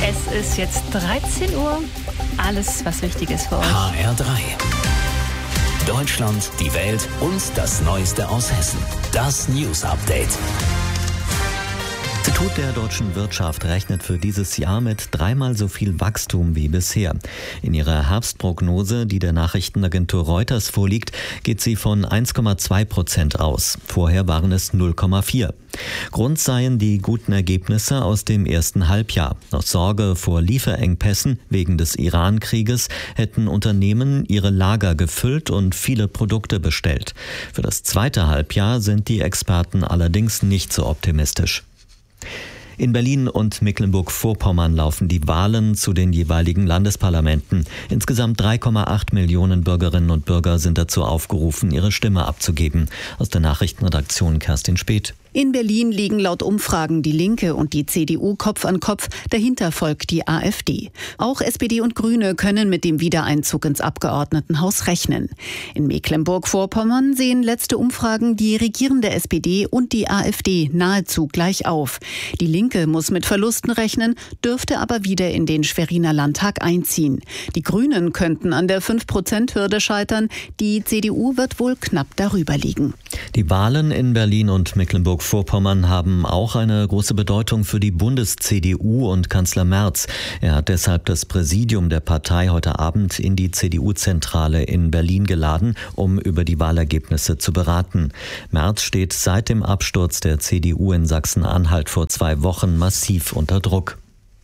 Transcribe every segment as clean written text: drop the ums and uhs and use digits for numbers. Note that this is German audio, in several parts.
Es ist jetzt 13 Uhr. Alles, was wichtig ist für euch. HR3. Deutschland, die Welt und das Neueste aus Hessen. Das News Update. Das Institut der deutschen Wirtschaft rechnet für dieses Jahr mit 3-mal so viel Wachstum wie bisher. In ihrer Herbstprognose, die der Nachrichtenagentur Reuters vorliegt, geht sie von 1,2% aus. Vorher waren es 0,4%. Grund seien die guten Ergebnisse aus dem ersten Halbjahr. Aus Sorge vor Lieferengpässen wegen des Iran-Krieges hätten Unternehmen ihre Lager gefüllt und viele Produkte bestellt. Für das zweite Halbjahr sind die Experten allerdings nicht so optimistisch. In Berlin und Mecklenburg-Vorpommern laufen die Wahlen zu den jeweiligen Landesparlamenten. Insgesamt 3,8 Millionen Bürgerinnen und Bürger sind dazu aufgerufen, ihre Stimme abzugeben. Aus der Nachrichtenredaktion Kerstin Speth. In Berlin liegen laut Umfragen die Linke und die CDU Kopf an Kopf, dahinter folgt die AfD. Auch SPD und Grüne können mit dem Wiedereinzug ins Abgeordnetenhaus rechnen. In Mecklenburg-Vorpommern sehen letzte Umfragen die regierende SPD und die AfD nahezu gleich auf. Die Linke muss mit Verlusten rechnen, dürfte aber wieder in den Schweriner Landtag einziehen. Die Grünen könnten an der 5%-Hürde scheitern, die CDU wird wohl knapp darüber liegen. Die Wahlen in Berlin und Mecklenburg-Vorpommern haben auch eine große Bedeutung für die Bundes-CDU und Kanzler Merz. Er hat deshalb das Präsidium der Partei heute Abend in die CDU-Zentrale in Berlin geladen, um über die Wahlergebnisse zu beraten. Merz steht seit dem Absturz der CDU in Sachsen-Anhalt vor 2 Wochen massiv unter Druck.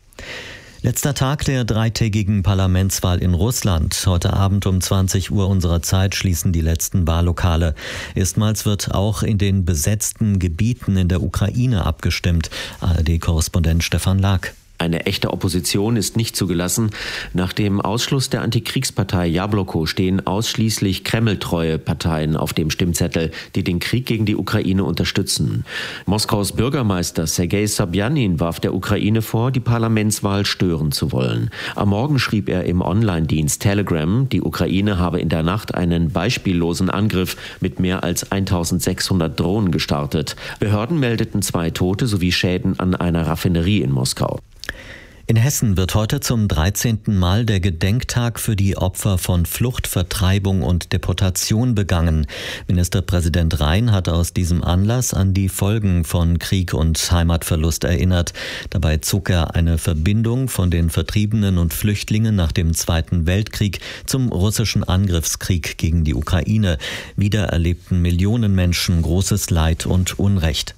Letzter Tag der 3-tägigen Parlamentswahl in Russland. Heute Abend um 20 Uhr unserer Zeit schließen die letzten Wahllokale. Erstmals wird auch in den besetzten Gebieten in der Ukraine abgestimmt. ARD-Korrespondent Stefan Lag. Eine echte Opposition ist nicht zugelassen. Nach dem Ausschluss der Antikriegspartei Jabloko stehen ausschließlich kremltreue Parteien auf dem Stimmzettel, die den Krieg gegen die Ukraine unterstützen. Moskaus Bürgermeister Sergei Sobjanin warf der Ukraine vor, die Parlamentswahl stören zu wollen. Am Morgen schrieb er im Online-Dienst Telegram, die Ukraine habe in der Nacht einen beispiellosen Angriff mit mehr als 1600 Drohnen gestartet. Behörden meldeten 2 Tote sowie Schäden an einer Raffinerie in Moskau. In Hessen wird heute zum 13. Mal der Gedenktag für die Opfer von Flucht, Vertreibung und Deportation begangen. Ministerpräsident Rhein hat aus diesem Anlass an die Folgen von Krieg und Heimatverlust erinnert. Dabei zog er eine Verbindung von den Vertriebenen und Flüchtlingen nach dem Zweiten Weltkrieg zum russischen Angriffskrieg gegen die Ukraine. Wieder erlebten Millionen Menschen großes Leid und Unrecht.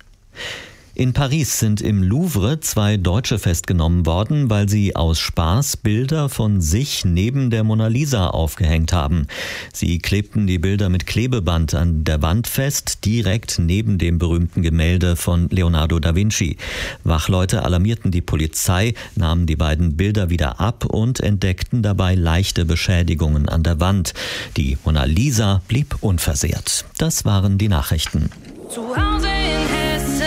In Paris sind im Louvre 2 Deutsche festgenommen worden, weil sie aus Spaß Bilder von sich neben der Mona Lisa aufgehängt haben. Sie klebten die Bilder mit Klebeband an der Wand fest, direkt neben dem berühmten Gemälde von Leonardo da Vinci. Wachleute alarmierten die Polizei, nahmen die beiden Bilder wieder ab und entdeckten dabei leichte Beschädigungen an der Wand. Die Mona Lisa blieb unversehrt. Das waren die Nachrichten. Zu Hause in Hessen.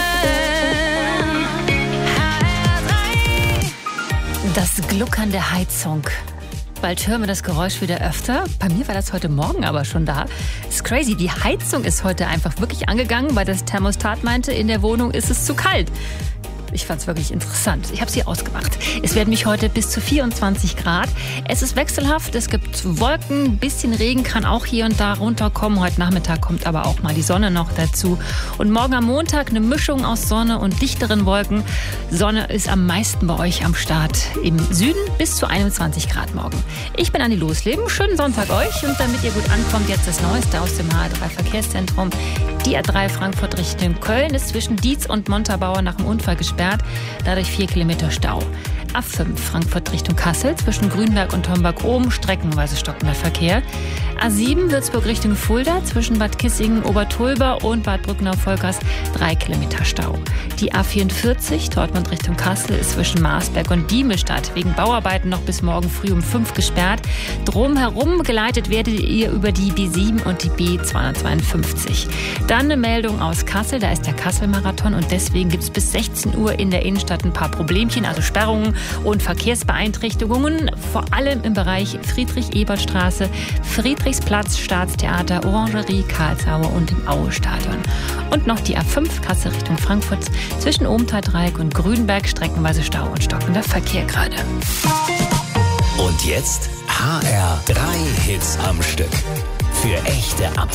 Das Gluckern der Heizung. Bald hören wir das Geräusch wieder öfter. Bei mir war das heute Morgen aber schon da. Ist crazy. Die Heizung ist heute einfach wirklich angegangen, weil das Thermostat meinte, in der Wohnung ist es zu kalt. Ich fand es wirklich interessant. Ich habe sie ausgemacht. Es werden mich heute bis zu 24 Grad. Es ist wechselhaft, es gibt Wolken, ein bisschen Regen kann auch hier und da runterkommen. Heute Nachmittag kommt aber auch mal die Sonne noch dazu. Und morgen am Montag eine Mischung aus Sonne und dichteren Wolken. Sonne ist am meisten bei euch am Start. Im Süden bis zu 21 Grad morgen. Ich bin Anni Losleben. Schönen Sonntag euch. Und damit ihr gut ankommt, jetzt das Neueste aus dem HR3 Verkehrszentrum. Die A3 Frankfurt Richtung Köln ist zwischen Dietz und Montabaur nach dem Unfall gesperrt. Dadurch 4 Kilometer Stau. A5 Frankfurt Richtung Kassel zwischen Grünberg und Homburg-Oben streckenweise stockender Verkehr. A7 Würzburg Richtung Fulda zwischen Bad Kissingen, Obertulber und Bad Brückner-Volkers 3 Kilometer Stau. Die A44 Dortmund Richtung Kassel ist zwischen Marsberg und Diemestadt wegen Bauarbeiten noch bis morgen früh um 5 gesperrt. Drumherum geleitet werdet ihr über die B7 und die B252. Dann eine Meldung aus Kassel, da ist der Kassel-Marathon und deswegen gibt es bis 16 Uhr in der Innenstadt ein paar Problemchen, also Sperrungen und Verkehrsbeeinträchtigungen, vor allem im Bereich Friedrich-Ebert-Straße, Friedrich Friedrichsplatz, Staatstheater, Orangerie, Karlsruhe und im Aue-Stadion. Und noch die A5 Kassel Richtung Frankfurt zwischen Ohmtal-Dreieck und Grünberg, streckenweise Stau und stockender Verkehr gerade. Und jetzt HR3 Hits am Stück. Für echte